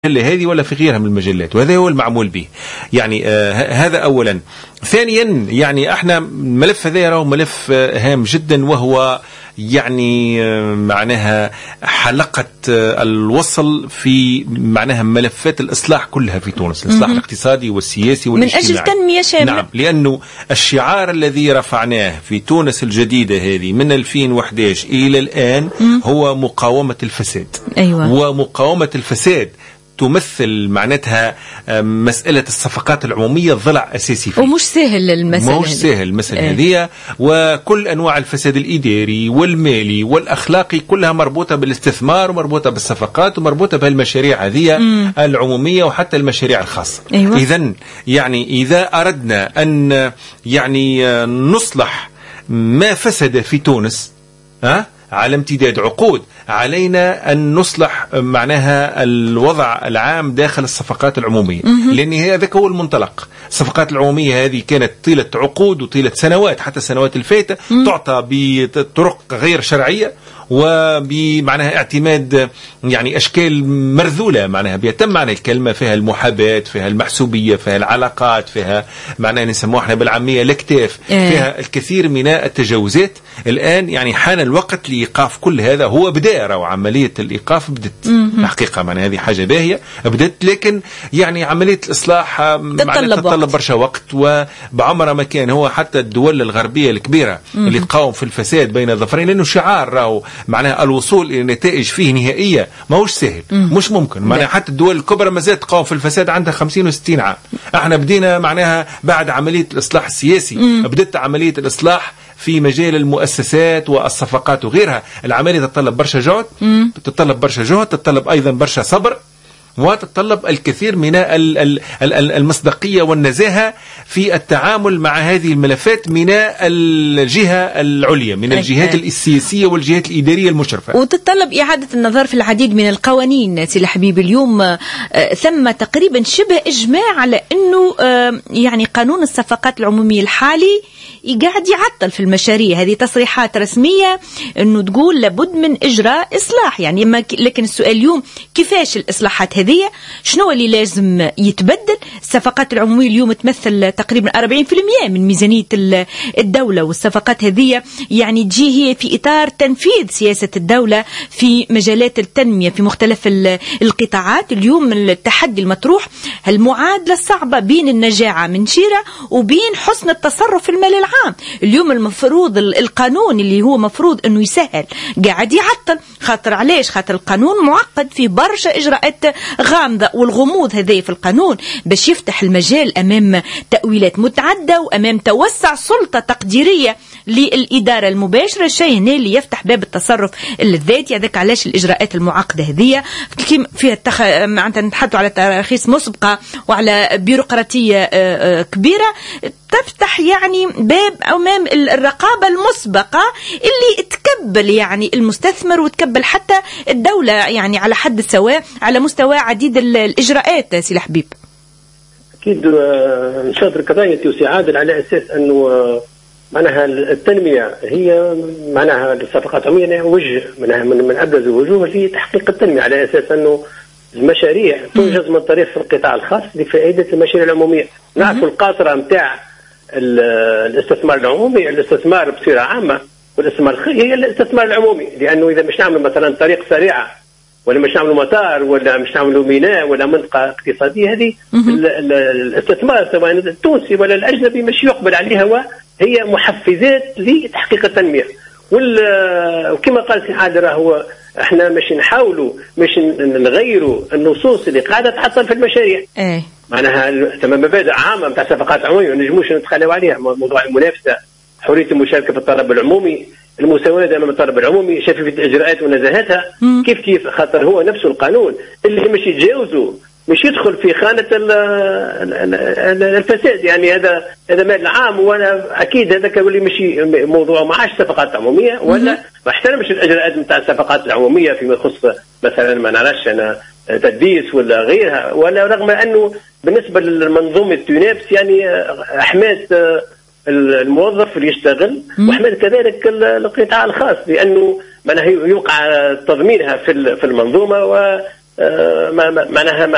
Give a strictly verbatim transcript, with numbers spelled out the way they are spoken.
هذه ولا في غيرها من المجلات، وهذا هو المعمول به. يعني آه هذا أولا. ثانيا يعني احنا ملف هذا راهو ملف آه هام جدا، وهو يعني آه معناها حلقة آه الوصل في معناها ملفات الإصلاح كلها في تونس، الإصلاح الاقتصادي والسياسي والاجتماعي من أجل تنمية شاملة. نعم، لأنه الشعار الذي رفعناه في تونس الجديدة هذه من ألفين وأحد عشر إلى الآن مم. هو مقاومة الفساد. أيوة. ومقاومة الفساد تمثل معناتها مسألة الصفقات العمومية ضلع أساسي فيه، ومش سهل المسألة، مش سهل المسألة ايه. هذه وكل أنواع الفساد الإداري والمالي والأخلاقي كلها مربوطة بالاستثمار ومربوطة بالصفقات ومربوطة بهالمشاريع هذه العمومية وحتى المشاريع الخاصة. أيوة. إذن يعني إذا أردنا أن يعني نصلح ما فسد في تونس ها على امتداد عقود، علينا أن نصلح معناها الوضع العام داخل الصفقات العمومية، لأن هذاك هو المنطلق. الصفقات العمومية هذه كانت طيلة عقود وطيلة سنوات، حتى السنوات الفاتة تعطى بطرق غير شرعية وبمعناها اعتماد يعني أشكال مرذولة، معناها بيتم معنى الكلمة فيها المحاباة، فيها المحسوبية، فيها العلاقات، فيها معناها نسموها احنا بالعامية الاكتاف، فيها الكثير من التجاوزات. الآن يعني حان الوقت لإيقاف كل هذا. هو بدأ وعملية الإيقاف بدت حقيقة، معناها هذه حاجة باهية بدت، لكن يعني عملية الإصلاح تتطلب, تتطلب برشا وقت، وبعمر ما كان هو حتى الدول الغربية الكبيرة اللي تقاوم في الفساد بين الظفرين، لأنه شعار راهو معناها الوصول إلى نتائج فيه نهائية ما هوش سهل، مش ممكن. معناها حتى الدول الكبرى ما زالت تقاوم في الفساد عندها خمسين وستين عام. احنا بدينا معناها بعد عملية الإصلاح السياسي، بدت عملية الإصلاح في مجال المؤسسات والصفقات وغيرها. العملية تتطلب برشا جهد، تتطلب برشا جهد، تتطلب أيضا برشا صبر، وتتطلب الكثير من المصداقية والنزاهة في التعامل مع هذه الملفات من الجهة العليا، من الجهات السياسية والجهات الإدارية المشرفة. وتتطلب إعادة النظر في العديد من القوانين. سي الحبيب، اليوم ثم تقريبا شبه إجماع على أنه يعني قانون الصفقات العمومية الحالي قاعد يعطل في المشاريع هذه. تصريحات رسمية أنه تقول لابد من إجراء إصلاح، يعني ما لكن السؤال اليوم كيفاش الإصلاحات هذه، شنو اللي لازم يتبدل؟ الصفقات العمومية اليوم تمثل تقريبا أربعين بالمئة من ميزانية الدولة، والصفقات هذه يعني تجي هي في إطار تنفيذ سياسة الدولة في مجالات التنمية في مختلف القطاعات. اليوم التحدي المطروح المعادلة الصعبة بين النجاعة من شيرة وبين حسن التصرف في المال العام. اليوم المفروض القانون اللي هو مفروض انه يسهل قاعد يعطل. خاطر علاش؟ خاطر القانون معقد فيه برشا اجراءات غامضه، والغموض هذا في القانون باش يفتح المجال امام تاويلات متعدده وامام توسع سلطه تقديريه للاداره المباشره، الشيء هنا اللي يفتح باب التصرف الذاتي. هذاك علاش الاجراءات المعقده هذه فيها التخ... معناتها نتحدثوا على تراخيص مسبقه وعلى بيروقراطيه كبيره تفتح يعني باب أمام الرقابة المسبقة اللي تكبل يعني المستثمر وتكبل حتى الدولة يعني على حد السواء على مستوى عديد الإجراءات. سي الحبيب، أكيد نشاط القضايا توسي عادل على أساس أنه معناها التنمية هي معناها الصفقات العمومية وجه منها من, من أبرز الوجوه لتحقيق التنمية، على أساس أنه المشاريع توجد من طريق القطاع الخاص لفائدة المشاريع العمومية. نعرف القاطرة متاع الاستثمار العمومي، الاستثمار بصيغة عامة والاستثمار الخيري هي الاستثمار العمومي، لأنه إذا مش نعمل مثلا طريق سريعة ولا مش نعمل مطار ولا مش نعمل ميناء ولا منطقة اقتصادية، هذه الاستثمار سواء التونسي ولا الأجنبي مش يقبل عليها، وهي محفزات لتحقيق التنمية. وكما قال سي حادر هو احنا مش نحاولوا مش نغيروا النصوص اللي قاعدة تعطل في المشاريع. ايه معناها تمام مبادئ عامة نتاع صفقات عمومية ما نجموش نتخلوا عليها. موضوع المنافسة، حرية المشاركة في الطلب العمومي، المساواة أمام الطلب العمومي، شفافية الإجراءات ونزاهتها. كيف كيف خاطر هو نفسه القانون اللي مش يتجاوزه مش يدخل في خانة الفساد. يعني هذا هذا مال عام، وانا اكيد هذا كولي مشي موضوع معاش صفقات عمومية ولا ما احترمش الاجراءات نتاع الصفقات العمومية فيما يخص مثلا ما نعرفش انا تدبيس ولا غيرها، ولا رغم انه بالنسبة للمنظومة تونس يعني احماد الموظف اللي يشتغل واحماد كذلك القطاع الخاص، لانه معناها يوقع تضمينها في في المنظومة و معناها